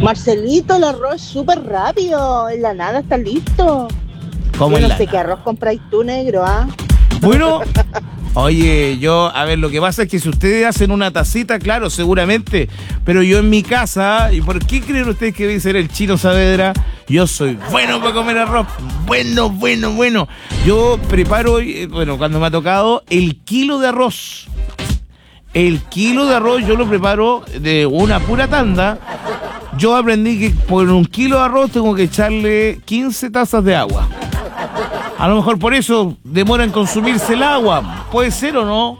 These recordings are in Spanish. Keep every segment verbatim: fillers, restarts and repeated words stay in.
Marcelito, el arroz es súper rápido. En la nada está listo. ¿Cómo Yo en no la sé nada? qué arroz compráis tú, negro, ¿ah? Bueno, oye, yo, a ver, lo que pasa es que si ustedes hacen una tacita, claro, seguramente, pero yo en mi casa, ¿y por qué creen ustedes que debe ser el Chino Saavedra? Yo soy bueno para comer arroz, bueno, bueno, bueno. Yo preparo, eh, bueno, cuando me ha tocado, el kilo de arroz. El kilo de arroz yo lo preparo de una pura tanda. Yo aprendí que por un kilo de arroz tengo que echarle quince tazas de agua. A lo mejor por eso demora en consumirse el agua. ¿Puede ser o no?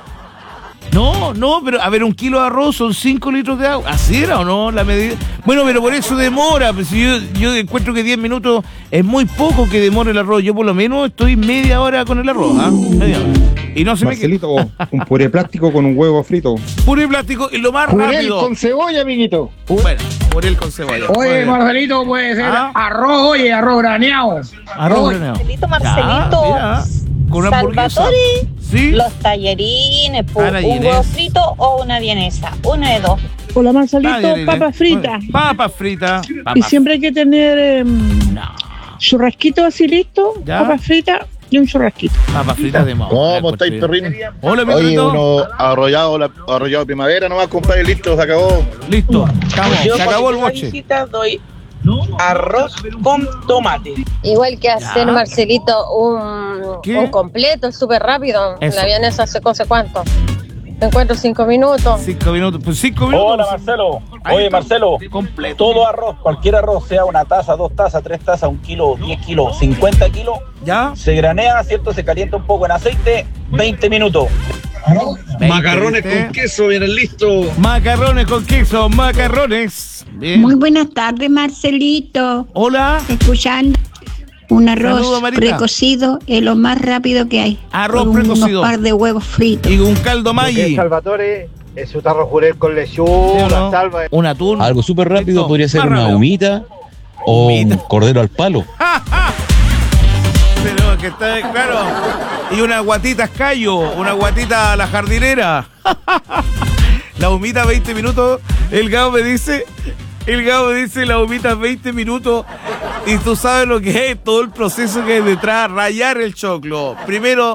No, no, pero a ver, un kilo de arroz son cinco litros de agua. ¿Así era o no la medida? Bueno, pero por eso demora. Pues si yo, yo encuentro que diez minutos es muy poco que demore el arroz. Yo por lo menos estoy media hora con el arroz, ¿ah? ¿eh? Media hora. Y no se Marcelito, un puré plástico con un huevo frito. Puré plástico y lo más Puré rápido. con cebolla, amiguito. Bueno, puré con cebolla. Oye, Marcelito, puede ser ¿Ah? arroz, oye, arroz graneado. Arroz graneado. Marcelito, Marcelito. Ya, mira, con una hamburguesa. Salvatore, Sí. los tallarines, po, un Tallarines. huevo frito o una vienesa. Una de dos. Hola Marcelito, Tallarines. papas fritas. Papas fritas. Y Papas. siempre hay que tener eh, No. churrasquito así listo, ¿Ya? papas fritas y un churrasquito. Papas fritas de moho. ¿Cómo estáis, perrín? Hola, Oye, perrito. uno arrollado, la- arrollado primavera nomás, compadre, listo, se acabó. Listo. Acabó. Yo Se acabó el cuando boche. visita doy arroz con tomate. Igual que hacer, Ya. Marcelito, un, ¿Qué? un completo, súper rápido. Eso. La vienesa hace no sé cuánto. Te encuentro cinco minutos. Cinco minutos. Pues cinco minutos. Hola Marcelo, Ahí oye está. Marcelo, Completo. todo arroz, cualquier arroz, sea una taza, dos tazas, tres tazas, un kilo, diez kilos, cincuenta kilos, ¿Ya? se granea, ¿cierto? Se calienta un poco en aceite, veinte minutos. Macarrones con queso, vienen listos. Macarrones con queso, macarrones. Bien. Muy buenas tardes, Marcelito. Hola. Escuchando. Un arroz Saludos, Marita. precocido es lo más rápido que hay. Arroz Con precocido. Un par de huevos fritos. Y un caldo Maggi. Salvatore es su tarro jurel con ¿Sí o lechuga, no? salva. Un atún. Algo súper rápido Esto, podría ser más una rápido. humita o Humita. un cordero al palo. Pero que está claro. Y unas guatitas callo, una guatita a la jardinera. La humita veinte minutos. El Gabo me dice, el Gabo me dice la humita veinte minutos. Y tú sabes lo que es, todo el proceso que hay detrás, rayar el choclo. Primero.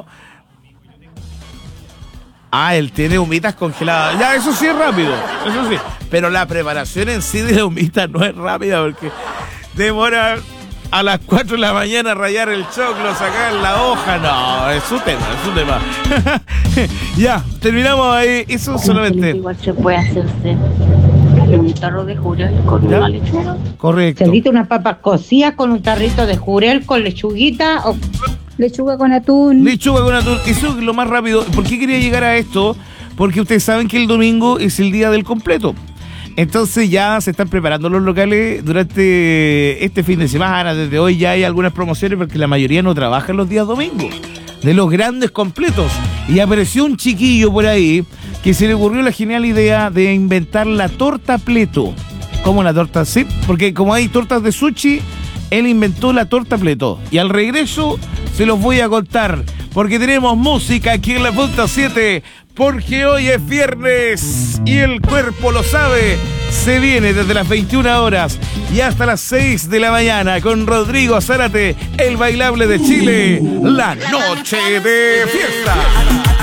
Ah, él tiene humitas congeladas. Ya, eso sí es rápido. Eso sí. Pero la preparación en sí de la humita no es rápida porque demora a las cuatro de la mañana rayar el choclo, sacar la hoja. No, es un tema, es un tema. Ya, terminamos ahí. Eso solamente. Igual se puede hacerse un tarro de jurel con ¿Ya? una lechuga. Correcto. Cerdito, unas papas cocidas con un tarrito de jurel con lechuguita o Lechuga con atún. Lechuga con atún. Eso es lo más rápido. ¿Por qué quería llegar a esto? Porque ustedes saben que el domingo es el día del completo. Entonces ya se están preparando los locales durante este fin de semana. Desde hoy ya hay algunas promociones porque la mayoría no trabaja los días domingos. De los grandes completos. Y apareció un chiquillo por ahí que se le ocurrió la genial idea de inventar la torta pleto. ¿Cómo la torta? Sí, porque como hay tortas de sushi, él inventó la torta pleto. Y al regreso se los voy a contar. Porque tenemos música aquí en la punta siete. Porque hoy es viernes y el cuerpo lo sabe. Se viene desde las veintiuna horas y hasta las seis de la mañana con Rodrigo Zárate, el bailable de Chile, la noche de fiesta.